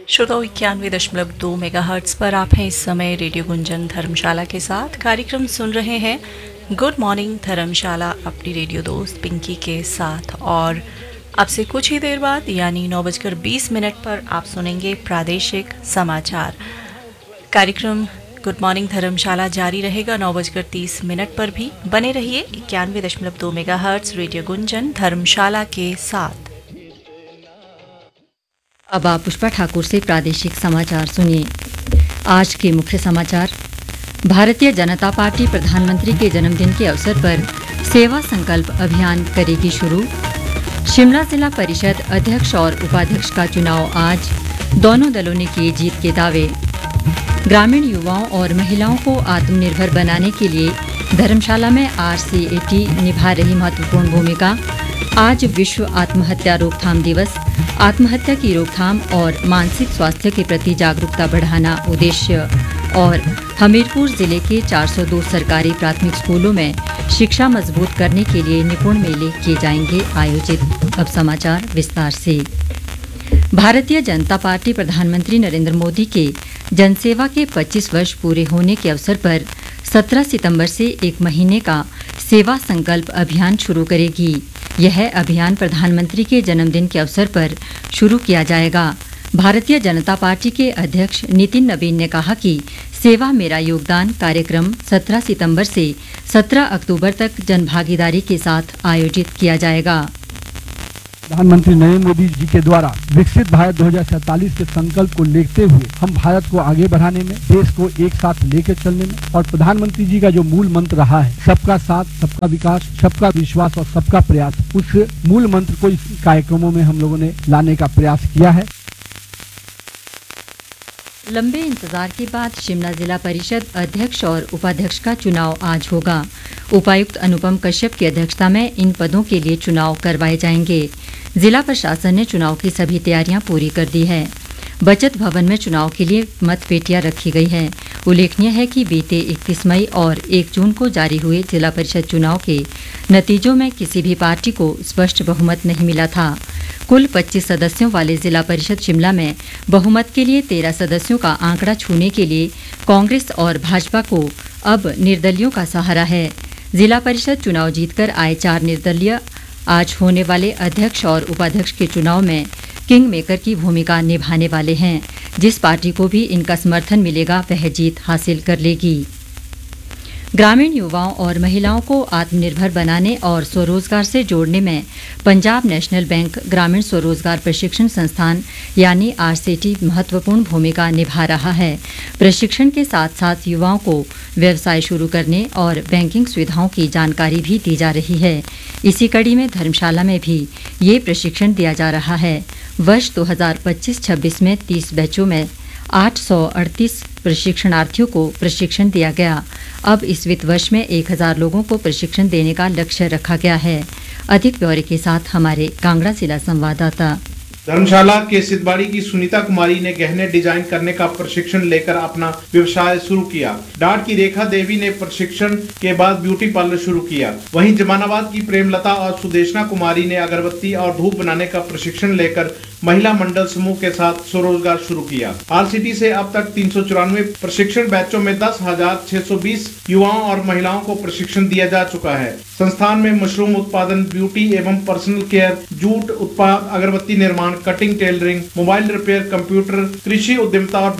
श्रोताओं 91.2 मेगाहर्ट्ज़ पर आप हैं इस समय रेडियो गुंजन धर्मशाला के साथ। कार्यक्रम सुन रहे हैं गुड मॉर्निंग धर्मशाला अपनी रेडियो दोस्त पिंकी के साथ। और अब से कुछ ही देर बाद यानी 9:20 पर आप सुनेंगे प्रादेशिक समाचार। कार्यक्रम गुड मॉर्निंग धर्मशाला जारी रहेगा 9:30 पर भी। बने रहिए 91.2 मेगाहर्ट्ज़ रेडियो गुंजन धर्मशाला के साथ। अब आप पुष्पा ठाकुर से प्रादेशिक समाचार सुनिए। आज के मुख्य समाचार। भारतीय जनता पार्टी प्रधानमंत्री के जन्मदिन के अवसर पर सेवा संकल्प अभियान करेगी शुरू। शिमला जिला परिषद अध्यक्ष और उपाध्यक्ष का चुनाव आज, दोनों दलों ने किए जीत के दावे। ग्रामीण युवाओं और महिलाओं को आत्मनिर्भर बनाने के लिए धर्मशाला में RCAT निभा रही महत्वपूर्ण भूमिका। आज विश्व आत्महत्या रोकथाम दिवस। आत्महत्या की रोकथाम और मानसिक स्वास्थ्य के प्रति जागरूकता बढ़ाना उद्देश्य। और हमीरपुर जिले के 402 सरकारी प्राथमिक स्कूलों में शिक्षा मजबूत करने के लिए निपुण मेले किए जाएंगे आयोजित। अब समाचार विस्तार से। भारतीय जनता पार्टी प्रधानमंत्री नरेंद्र मोदी के जनसेवा के 25 वर्ष पूरे होने के अवसर पर 17 सितंबर से एक महीने का सेवा संकल्प अभियान शुरू करेगी। यह अभियान प्रधानमंत्री के जन्मदिन के अवसर पर शुरू किया जाएगा। भारतीय जनता पार्टी के अध्यक्ष नितिन नवीन ने कहा कि सेवा मेरा योगदान कार्यक्रम 17 सितंबर से 17 अक्टूबर तक जनभागीदारी के साथ आयोजित किया जाएगा। प्रधानमंत्री नरेंद्र मोदी जी के द्वारा विकसित भारत 2047 के संकल्प को लेते हुए हम भारत को आगे बढ़ाने में, देश को एक साथ लेकर चलने में, और प्रधानमंत्री जी का जो मूल मंत्र रहा है सबका साथ, सबका विकास, सबका विश्वास और सबका प्रयास, उस मूल मंत्र को इस कार्यक्रमों में हम लोगों ने लाने का प्रयास किया है। लंबे इंतजार के बाद शिमला जिला परिषद अध्यक्ष और उपाध्यक्ष का चुनाव आज होगा। उपायुक्त अनुपम कश्यप की अध्यक्षता में इन पदों के लिए चुनाव करवाए जाएंगे। जिला प्रशासन ने चुनाव की सभी तैयारियां पूरी कर दी है। बचत भवन में चुनाव के लिए मतपेटियां रखी गई हैं। उल्लेखनीय है कि बीते 31 मई और 1 जून को जारी हुए जिला परिषद चुनाव के नतीजों में किसी भी पार्टी को स्पष्ट बहुमत नहीं मिला था। कुल 25 सदस्यों वाले जिला परिषद शिमला में बहुमत के लिए 13 सदस्यों का आंकड़ा छूने के लिए कांग्रेस और भाजपा को अब निर्दलियों का सहारा है। जिला परिषद चुनाव जीतकर आए 4 निर्दलीय आज होने वाले अध्यक्ष और उपाध्यक्ष के चुनाव में किंग मेकर की भूमिका निभाने वाले हैं। जिस पार्टी को भी इनका समर्थन मिलेगा वह जीत हासिल कर लेगी। ग्रामीण युवाओं और महिलाओं को आत्मनिर्भर बनाने और स्वरोजगार से जोड़ने में पंजाब नेशनल बैंक ग्रामीण स्वरोजगार प्रशिक्षण संस्थान यानी RCT महत्वपूर्ण भूमिका निभा रहा है। प्रशिक्षण के साथ साथ युवाओं को व्यवसाय शुरू करने और बैंकिंग सुविधाओं की जानकारी भी दी जा रही है। इसी कड़ी में धर्मशाला में भी ये प्रशिक्षण दिया जा रहा है। वर्ष 2025-26 में 30 बैचों में 838 प्रशिक्षणार्थियों को प्रशिक्षण दिया गया। अब इस वित्त वर्ष में 1000 लोगों को प्रशिक्षण देने का लक्ष्य रखा गया है। अधिक ब्यौरे के साथ हमारे कांगड़ा जिला संवाददाता। धर्मशाला के सिद्धबाड़ी की सुनीता कुमारी ने गहने डिजाइन करने का प्रशिक्षण लेकर अपना व्यवसाय शुरू किया। डाट की रेखा देवी ने प्रशिक्षण के बाद ब्यूटी पार्लर शुरू किया। वहीं जमानाबाद की प्रेमलता और सुदेशना कुमारी ने अगरबत्ती और धूप बनाने का प्रशिक्षण लेकर महिला मंडल समूह के साथ स्वरोजगार शुरू किया। RCT से अब तक 394 प्रशिक्षण बैचों में 10,620 युवाओं और महिलाओं को प्रशिक्षण दिया जा चुका है। संस्थान में मशरूम उत्पादन, ब्यूटी एवं पर्सनल केयर, जूट उत्पाद, अगरबत्ती निर्माण, cutting, tailoring, mobile repair, computer, कृषि उद्यमिता और